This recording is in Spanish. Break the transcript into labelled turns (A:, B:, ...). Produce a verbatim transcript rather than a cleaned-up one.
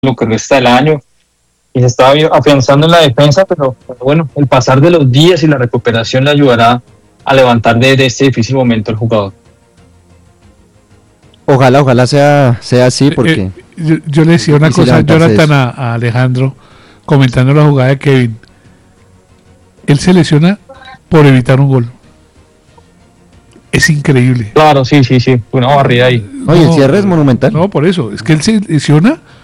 A: lo que resta del año, y se estaba afianzando en la defensa, pero, pero bueno, el pasar de los días y la recuperación le ayudará a levantar de, de este difícil momento el jugador.
B: Ojalá, ojalá sea, sea así, porque...
C: Eh, eh, yo, yo le decía una cosa a Jonathan, a, a Alejandro, comentando la jugada de Kevin. Él se lesiona por evitar un gol. Es increíble.
A: Claro, sí, sí, sí, una barrida ahí.
B: Oye, no, el cierre es monumental.
C: No, por eso, es que él se lesiona